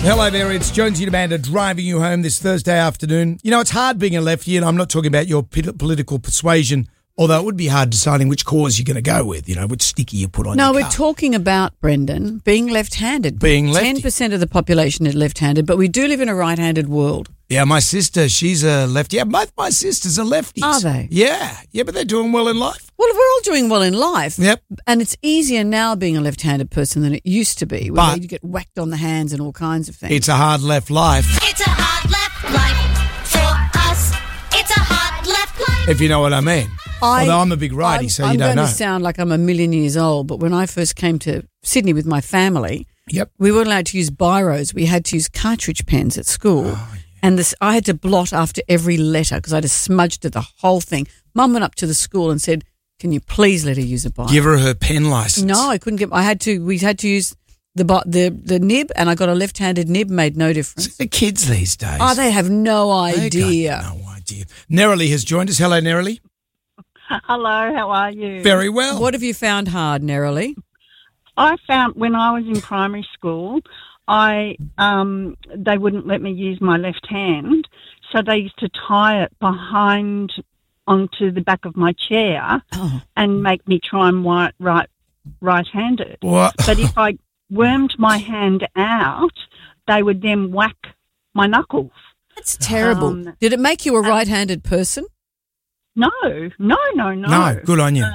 Hello there, it's Jonesy Amanda driving you home this Thursday afternoon. You know, it's hard being a lefty, and I'm not talking about your political persuasion, although it would be hard deciding which cause you're going to go with, you know, which sticker you put on your car. No, we're talking about, Brendan, being left-handed. Being lefty. 10% of the population is left-handed, but we do live in a right-handed world. Yeah, my sister, she's a lefty. Yeah, both my sisters are lefties. Are they? Yeah, but they're doing well in life. Well, we're all doing well in life. Yep. And it's easier now being a left-handed person than it used to be, where But you get whacked on the hands and all kinds of things. It's a hard left life, It's a hard left life for us. It's a hard left life. if you know what I mean. Although I'm a big righty, so you don't know. I'm going to sound like I'm a million years old, but when I first came to Sydney with my family, Yep. we weren't allowed to use biros. We had to use cartridge pens at school. Oh, And I had to blot after every letter because I'd have smudged it, the whole thing. Mum went up to the school and said, "Can you please let her use a biro?" Give her pen license. No, I couldn't get. We had to use the nib, and I got a left-handed nib. Made no difference. The kids these days. Oh, they have no They idea. got no idea. Nerily has joined us. Hello, Nerily. Hello, how are you? Very well. What have you found hard, Nerily? I found when I was in primary school, they wouldn't let me use my left hand, so they used to tie it behind onto the back of my chair and make me try and right-handed. What? But if I wormed my hand out, they would then whack my knuckles. That's terrible. Did it make you a right-handed person? No. No, good on you.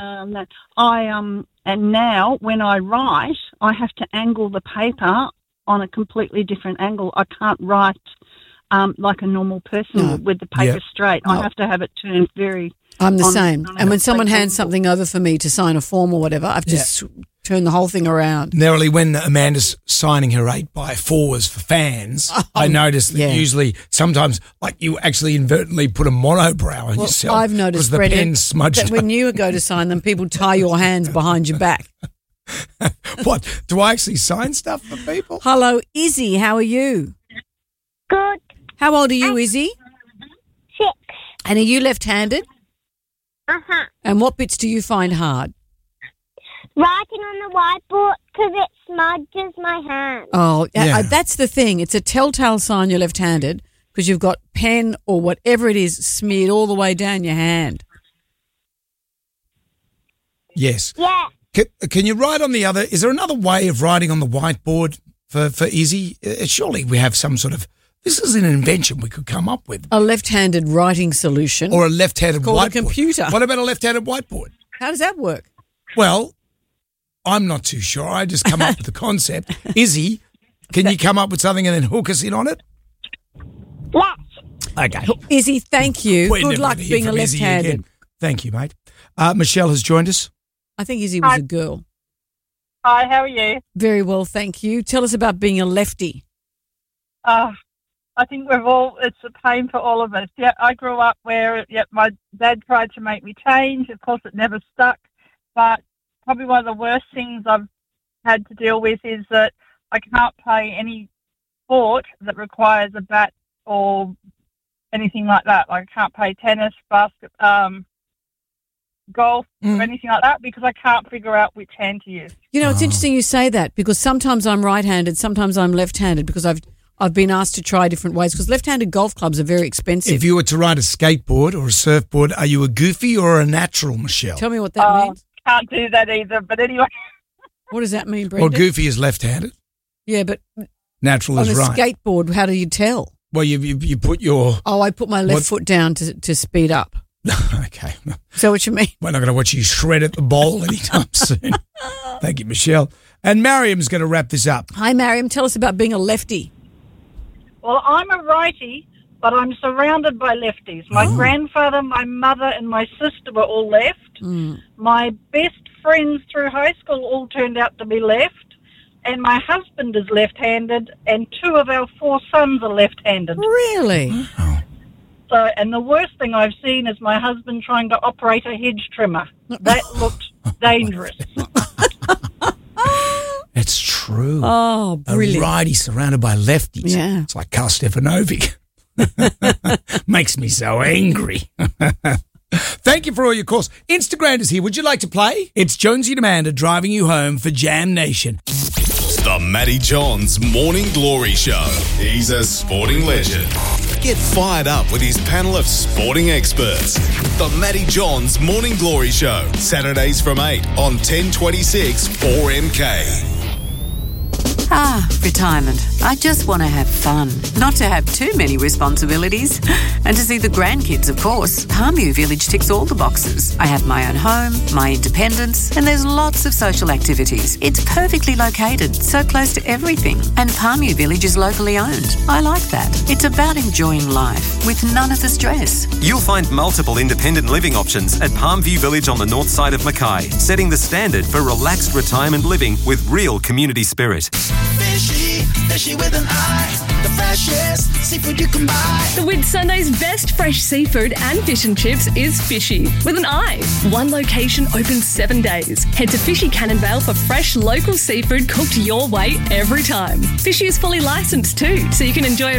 And now when I write, I have to angle the paper on a completely different angle. I can't write like a normal person with the paper straight. I have to have it turned very. I'm the same. on a And when someone complete hands angle. something over for me to sign a form or whatever, I have to turn the whole thing around. Nerily, when Amanda's signing her 8x4s for fans, I noticed that usually sometimes, like, you actually inadvertently put a monobrow on yourself. I've noticed, because the Brendan, pen's smudged that when you go to sign them, people tie your hands behind your back. What? Do I actually sign stuff for people? Hello, Izzy. How are you? Good. How old are you, Izzy? 6. And are you left-handed? Uh-huh. And what bits do you find hard? Writing on the whiteboard because it smudges my hand. Oh, Yeah. that's the thing. It's a telltale sign you're left-handed because you've got pen or whatever it is smeared all the way down your hand. Yes. Yeah. Can you write on the other? Is there another way of writing on the whiteboard for Izzy? Surely we have some sort of. This is an invention we could come up with. A left-handed writing solution. Or a left-handed called whiteboard. a computer. What about a left-handed whiteboard? How does that work? Well, I'm not too sure. I just come up with the concept. Izzy, can you come up with something and then hook us in on it? Yes. Okay. Izzy, thank you. We're Good never luck gonna hear being a from Izzy left-handed. again. Thank you, mate. Michelle has joined us. I think Izzy was a girl. Hi, how are you? Very well, thank you. Tell us about being a lefty. I think it's a pain for all of us. Yeah, I grew up where, my dad tried to make me change. Of course, it never stuck. But probably one of the worst things I've had to deal with is that I can't play any sport that requires a bat or anything like that. Like, I can't play tennis, golf, or anything like that because I can't figure out which hand to use. You know, it's interesting you say that because sometimes I'm right-handed, sometimes I'm left-handed because I've been asked to try different ways because left-handed golf clubs are very expensive. If you were to ride a skateboard or a surfboard, are you a goofy or a natural, Michelle? Tell me what that means. Can't do that either. But anyway, What does that mean, Well, Brendan? goofy is left-handed. Yeah, but Natural on is a right. skateboard, how do you tell? Well, you put your... Oh, I put my left foot down to speed up. Okay. Is that what you mean? We're not going to watch you shred at the bowl anytime soon. Thank you, Michelle. And Mariam's going to wrap this up. Hi, Mariam. Tell us about being a lefty. well, I'm a righty, but I'm surrounded by lefties. My grandfather, my mother, and my sister were all left. My best friends through high school all turned out to be left. And my husband is left-handed, and 2 of our 4 sons are left-handed. Really? So, and the worst thing I've seen is my husband trying to operate a hedge trimmer. That looked dangerous. It's true. Oh, brilliant. A righty surrounded by lefties. Yeah. It's like Karl Stefanovic. Makes me so angry. Thank you for all your calls. Instagram is here. Would you like to play? It's Jonesy and Amanda driving you home for Jam Nation. The Matty Johns Morning Glory Show. He's a sporting legend. Get fired up with his panel of sporting experts. The Matty Johns Morning Glory Show. Saturdays from 8 on 1026 4MK. Retirement. I just want to have fun, not to have too many responsibilities. And to see the grandkids, of course. Palmview Village ticks all the boxes. I have my own home, my independence, and there's lots of social activities. It's perfectly located, so close to everything. And Palmview Village is locally owned. I like that. It's about enjoying life with none of the stress. You'll find multiple independent living options at Palmview Village on the north side of Mackay, setting the standard for relaxed retirement living with real community spirit. Fishy with an eye, the freshest seafood you can buy. The Whitsunday's best fresh seafood and fish and chips is Fishy with an eye. One location open 7 days. Head to Fishy Cannonvale for fresh local seafood cooked your way every time. Fishy is fully licensed too, so you can enjoy